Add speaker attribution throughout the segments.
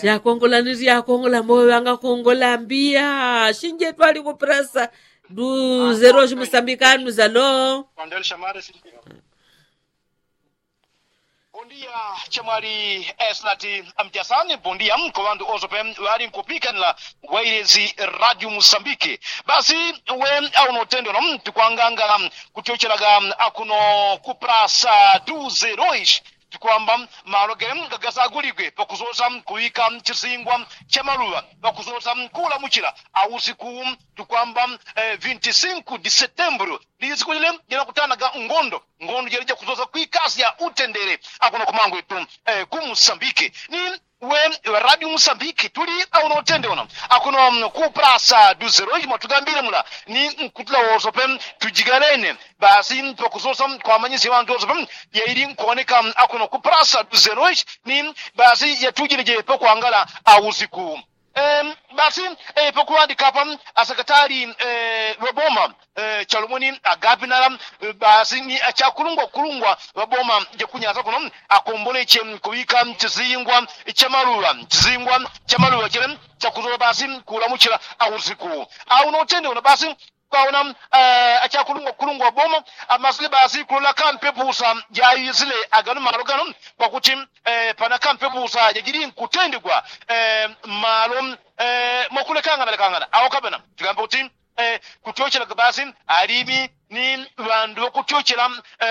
Speaker 1: Siyakongola ndi siyakongola moyo wanga kongola mbia. Shinje twali kuprasa du zero Moçambicano zalo.
Speaker 2: Quando chamada se Bom dia, chamari Esnati Amtiasani, bom dia, comando Ozopem, wari kupika la wairezi Radio Moçambique. Basi, we au no tendo nam, tukwanganga kuchochelaga akuno kuprasa 2-0 tukwamba malogem gagasaguligwe pakuzoza kuika chisingwa chamaluwa pakuzoza kula muchila ausiku tukwamba 25 de setembro lisiku lile linakutanaga ngondo jelija kuzoza kuikasi ya utendere akuno kumango itu ku Moçambique ni we Radio Moçambique tuli au no tende ona akuno kuprasa 2-0 matugambire mula ni nkutula wosope tujigalene basi pakuzoza kwa manyisi wantu wosope yairi nkuoneka akuno kuprasa 2-0 ni basi yatujilije pakuangala ausiku basi pakuandika pa asakatari waboma chalumuni agapinala basi ni achakulungwa waboma jekunyaza kuno akombole kuika chizingwa chamaluwa chile chakuzola basi kulamuchila ausiku au no tende una basi kwaona achakulungwa boma amasile basi kula kampe busa jayi zile aganu malogano kwakuti pana kampe busa jiri nkutendigwa malo mokulekangana awokabena tugambe kuti kuchochela basi alimi ni vandu kuchochela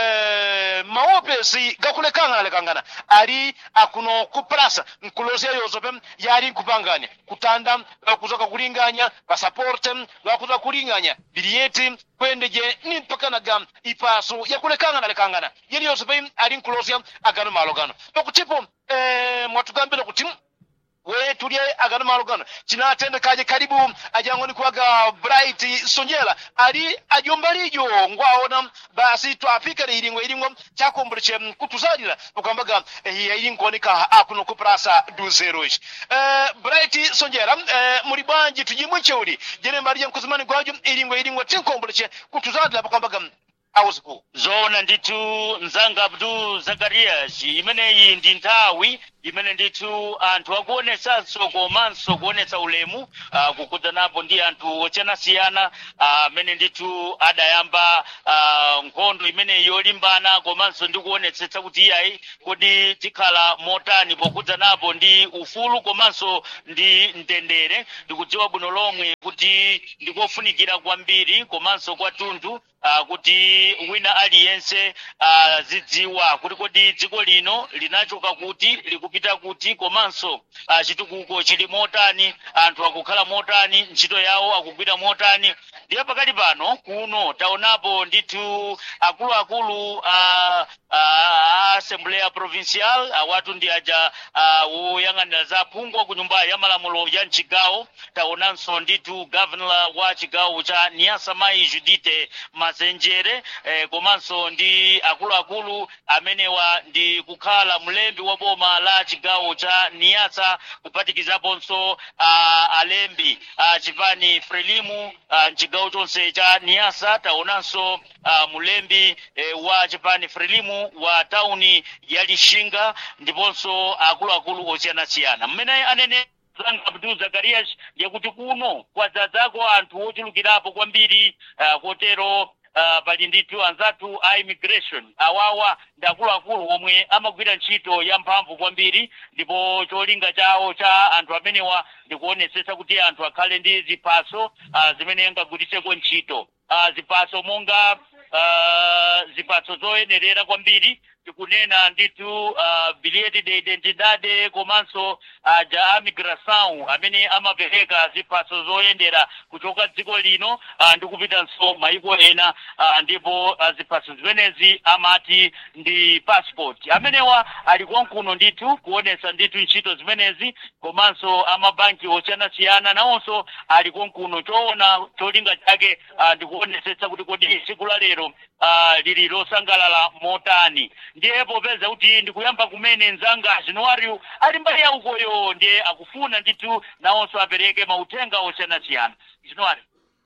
Speaker 2: maopesi gakulekangana ali akuno kuprasa nkulozia yozope yali kupanganya kutanda kuzoka kulinganya passport kuzoka kulinganya bilieti kwendeje ni pakanaga ipaso yakulekangana yeli yozope ali nkulozia agano malogano pakutipo mwatugambira kuti we tulie agano malugano chinatende kaje karibu ajangoni kuaga Bright Sonjela ali ajombalijo ngwaona basi twafika iringo chakombulche kutuzalira ukambaga iringonika akuno kuprasa 2-0 Bright Sonjela muri banji tujimwiche uli jene mbali nkuzimani gwajo iringo tinkombulche kutuzalira ukambaga ausiku
Speaker 3: zona nditu nzanga Abdul Zakarias imene iyi ndi nthawi imene nditu anthu akuonesa komanso kuonesa ulemu kukudza napo ndi anthu ochanasiyana amene nditu adayamba nkhondo imene yolimbana komanso ndi kuonetsetsa kuti iyayi kodi tikhala motani pokudza napo ndi ufulu komanso ndi mtendere ndikudziwa bwino lomwe kuti ndikofunikira kwambiri komanso kwathunthu kuti wina aliyense zidziwa kuti kodi dziko lino linachoka kuti likupita kuti komanso chitukuko chili motani anthu akukhala motani ntchito yawo akugwira motani ndiye pakali pano kuno taonapo ndithu akuluakulu Assembleya Provincial watu ndi aja woyang'anira za phungwa ku nyumba ya malamulo ya mchigawo taonanso ndithu governor wa chigawo cha Niassa Mai Judite Mazenjere komanso ndi akuluakulu amenewa ndi kukhala mlembi wa boma la chigawo cha Niassa kupatikizaponso alembi Chipani Frelimu mchigawo chonse cha Niassa taonanso mulembi wa Chipani Frelimu wa tauni ya Lishinga ndiponso akuluakulu osiyanasiyana mmene anene Zanga Abdul Zakarias yakuti kuno kwadzadzako anthu ochulukirapo kwambiri kotero pali ndithu anzathu a immigration awawa ndi akuluakulu omwe amagwira ntchito ya mphamvu kwambiri ndipo cholinga chawo cha anthu amenewa ndikuonetsetsa kuti anthu akhale ndi ziphaso zimene angagwiritseko ntchito ziphaso monga ziphaso zoyenerera kwambiri tikunena ndithu bilhete de identidade komanso ja migração amene amapereka ziphaso zoyendera kuchoka dziko lino ndikupitanso maiko ena ndipo ziphaso zimenezi amati ndi passport amenewa ali konkuno ndithu kuonesa ndithu ntchito zimenezi komanso amabanki osiyanasiyana nawonso ali konkuno choona cholinga chake ndikuonesetsa kuti kodi tsiku la lero lili losangalala motani ndiye popeza kuti ndikuyamba kumene nzanga January ali mbali ya ukoyo ndiye akufuna ndithu nawonso apereke mauthenga osiyanasiyana January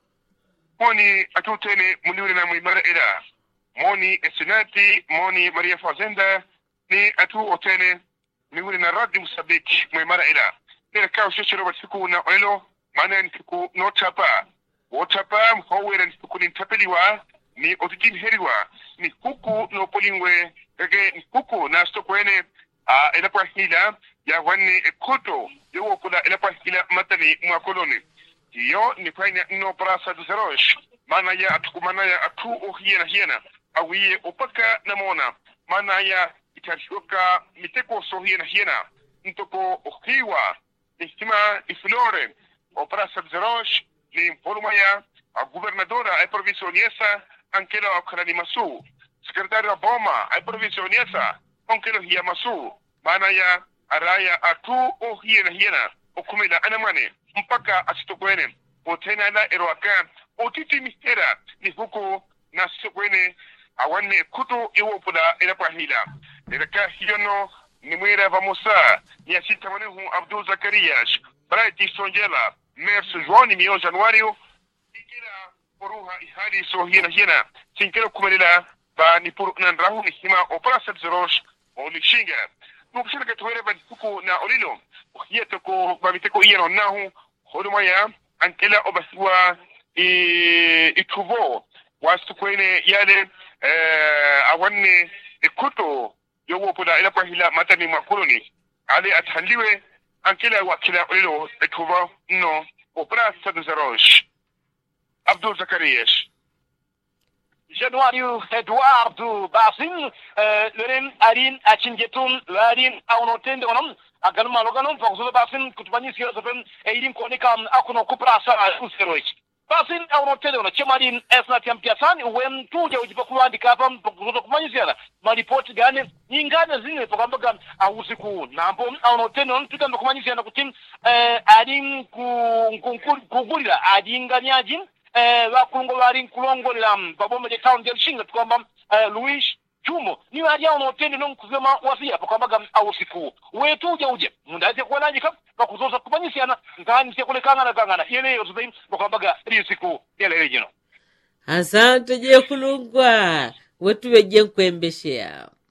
Speaker 4: moni atutene muniwile na mwimara ila moni Esenati moni Maria Fazenda ni atu otene niwile na Radio Moçambique mwimara ila ne ka shishiro basiku na olelo maana siku no chapa wotapa mhowera siku ni tapeliwa ni otikin heriwa ni huku no polingwe kage huku na stokwene ila kwa hila ya wanne ekoto yo kula ila kwa hila matani mwa koloni hiyo ni fanya no prasa du zerosh maana ya atukumana ya atu hiena awiye opaka na mona maana ya itashoka miteko so hiena ntoko ohiwa estima iflore opera Sabzerosh ni informaya a gubernadora ai provisioniesa anche laokrani masu sekretario Boma ai provisioniesa anche lo hiya masu maana ya araya atu o hiena okumila anamane mpaka asitokwene otena na eroaka otiti mihera ni huko na sitokwene awanne kutu iwopula ila pahila ilaka hiyono ni mwera vamosa ni asita manehu Abdul Zakarias Bright Sonjela Mersu Joani Mio Januario ikila poruha ihadi so hiena sinkelo kumelila ba ni puru nanrahu ni hima opera Sabzerosh o lishinga nukishana katuwele ba huko na olilo hiyeto ko babiteko iyano nahu hodumaya ankela obasiwa ituvo wastu kwene yale awanne ikuto yowo poda ila kwa hila matani makoloni ale athandiwe ankela wakila olilo ituvo no opera Sabzerosh Abdul Zakarias
Speaker 2: Januário Eduardo Basin Lorem Arin Achingetum Arin Aunotende onam agan maloganum Foxo Basin Kutbani Sirosopem Eirin Konikam Akuno Kuprasa Useroich Basin Aunotende on Chemarin Esna Tiampiasan when Tuja Ujipakuan di Kapam Kumanisiana Mariport Gane Ningana Zine Pokambagan Ausiku Nampom Aunotende on Tukan Kumanisiana Kutim Arin Kugurila Adin Ganyajin wakungo warin kulongo lam baboma de town del shinga kwamba Luis Chumo ni wadia unotende non kusema wasia kwamba gam ausiku wetu uje mundaje kuona jika kwa kuzoza kupanyisiana ngani sie kulekana na gangana yele yote kwamba ga risiku yele region
Speaker 1: asante je kulungwa wetu weje kwembeshea